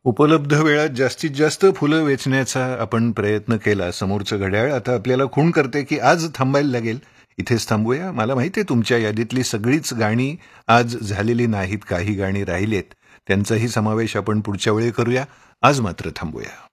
उपलब्ध वेळात जास्तीत जास्त फुलं वेचण्याचा आपण प्रयत्न केला. समोरचं घड्याळ आता आपल्याला खूण करते की आज थांबायला लागेल. इथेच थांबूया. मला माहिती आहे तुमच्या यादीतली सगळीच गाणी आज झालेली नाहीत, काही गाणी राहिलेत. त्यांचाही समावेश आपण पुढच्या वेळी करूया. आज मात्र थांबूया.